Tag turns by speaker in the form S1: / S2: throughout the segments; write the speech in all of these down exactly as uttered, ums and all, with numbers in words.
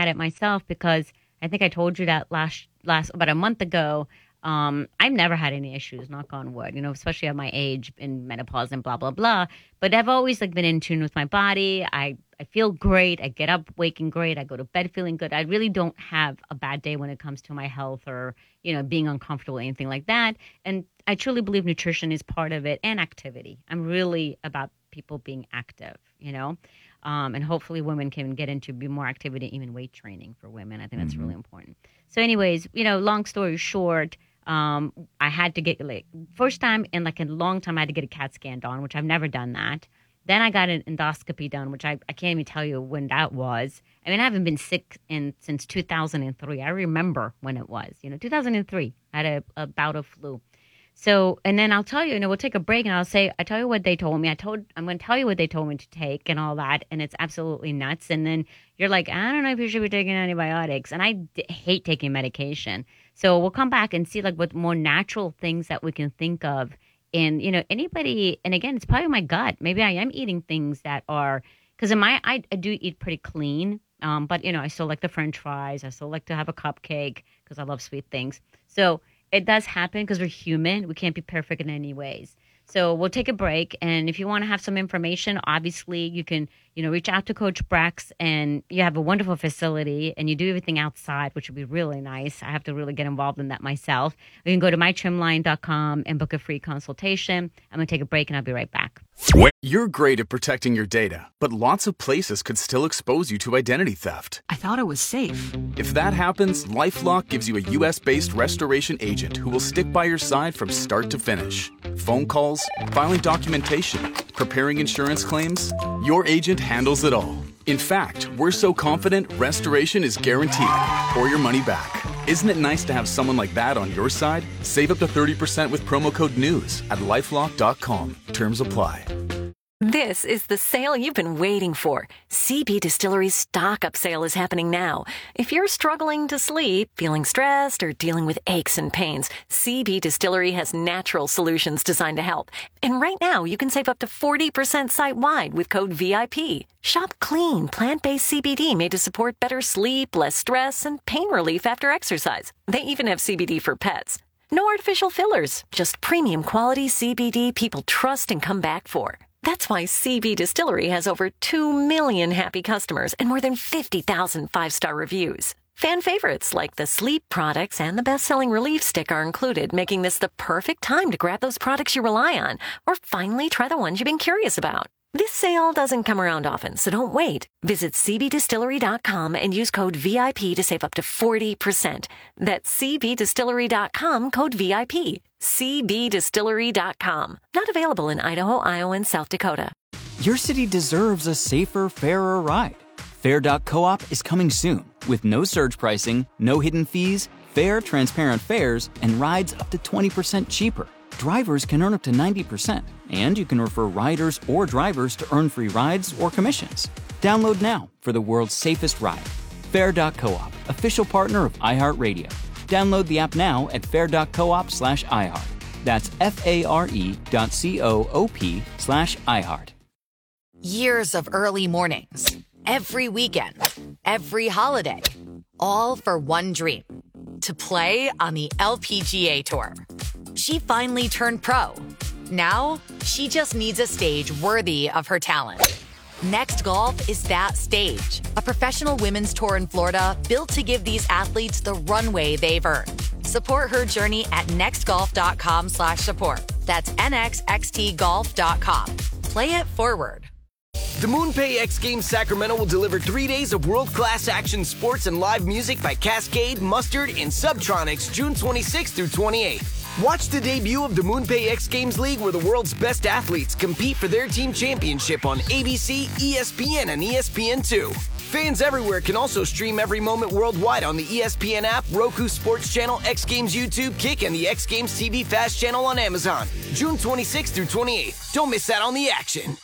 S1: at it myself because I think I told you that last last about a month ago. Um, I've never had any issues, knock on wood, you know, especially at my age in menopause and blah, blah, blah. But I've always like been in tune with my body. I, I feel great. I get up waking great. I go to bed feeling good. I really don't have a bad day when it comes to my health or, you know, being uncomfortable or anything like that. And I truly believe nutrition is part of it and activity. I'm really about people being active, you know, um, and hopefully women can get into be more activity, even weight training for women. I think that's mm-hmm. really important. So anyways, you know, long story short, Um, I had to get, like, first time in, like, a long time, I had to get a CAT scan done, which I've never done that. Then I got an endoscopy done, which I, I can't even tell you when that was. I mean, I haven't been sick in since two thousand three. I remember when it was, you know, two thousand three. I had a, a bout of flu. So, and then I'll tell you, you know, we'll take a break and I'll say, I tell you what they told me. I told, I'm going to tell you what they told me to take and all that. And it's absolutely nuts. And then you're like, I don't know if you should be taking antibiotics. And I d- hate taking medication. So we'll come back and see like what more natural things that we can think of. And, you know, anybody, and again, it's probably my gut. Maybe I am eating things that are, because in my, I, I do eat pretty clean. Um, but, you know, I still like the French fries. I still like to have a cupcake because I love sweet things. So it does happen because we're human. We can't be perfect in any ways. So we'll take a break. And if you want to have some information, obviously you can, you know, reach out to Coach Brex, and you have a wonderful facility and you do everything outside, which would be really nice. I have to really get involved in that myself. You can go to my trim line dot com and book a free consultation. I'm going to take a break and I'll be right back.
S2: You're great at protecting your data, but lots of places could still expose you to identity theft.
S3: I thought it was safe.
S2: If that happens, LifeLock gives you a U S based restoration agent who will stick by your side from start to finish. Phone calls, filing documentation, preparing insurance claims, your agent handles it all. In fact, we're so confident restoration is guaranteed or your money back. Isn't it nice to have someone like that on your side? Save up to thirty percent with promo code NEWS at lifelock dot com. Terms apply.
S4: This is the sale you've been waiting for. C B Distillery's stock-up sale is happening now. If you're struggling to sleep, feeling stressed, or dealing with aches and pains, C B Distillery has natural solutions designed to help. And right now, you can save up to forty percent site-wide with code V I P. Shop clean, plant-based C B D made to support better sleep, less stress, and pain relief after exercise. They even have C B D for pets. No artificial fillers, just premium quality C B D people trust and come back for. That's why C B Distillery has over two million happy customers and more than fifty thousand five-star reviews. Fan favorites like the sleep products and the best-selling Relief Stick are included, making this the perfect time to grab those products you rely on or finally try the ones you've been curious about. This sale doesn't come around often, so don't wait. Visit c b distillery dot com and use code V I P to save up to forty percent. That's c b distillery dot com, code V I P. c b distillery dot com. Not available in Idaho, Iowa, and South Dakota.
S5: Your city deserves a safer, fairer ride. Fair dot coop is coming soon with no surge pricing, no hidden fees, fair, transparent fares, and rides up to twenty percent cheaper. Drivers can earn up to ninety percent, and you can refer riders or drivers to earn free rides or commissions. Download now for the world's safest ride. Fair dot coop, official partner of iHeartRadio. Download the app now at fair dot coop slash iHeart. That's F-A-R-E dot C-O-O-P slash iHeart.
S6: Years of early mornings, every weekend, every holiday, all for one dream, to play on the L P G A Tour. She finally turned pro. Now, she just needs a stage worthy of her talent. Next Golf is that stage. A professional women's tour in Florida built to give these athletes the runway they've earned. Support her journey at nextgolf.com slash support. That's nxxtgolf dot com. Play it forward.
S7: The MoonPay X Games Sacramento will deliver three days of world-class action sports and live music by Cascade, Mustard, and Subtronics June twenty-sixth through twenty-eighth. Watch the debut of the MoonPay X Games League, where the world's best athletes compete for their team championship on A B C, E S P N, and E S P N two. Fans everywhere can also stream every moment worldwide on the E S P N app, Roku Sports Channel, X Games YouTube, Kick, and the X Games T V Fast Channel on Amazon. June twenty-sixth through twenty-eighth. Don't miss out on the action.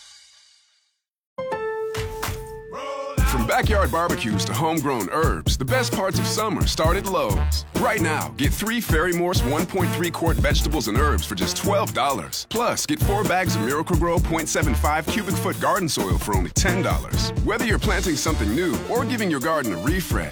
S8: From backyard barbecues to homegrown herbs, the best parts of summer start at Lowe's. Right now, get three Fairy Morse one point three quart vegetables and herbs for just twelve dollars. Plus, get four bags of Miracle-Gro point seven five cubic foot garden soil for only ten dollars. Whether you're planting something new or giving your garden a refresh,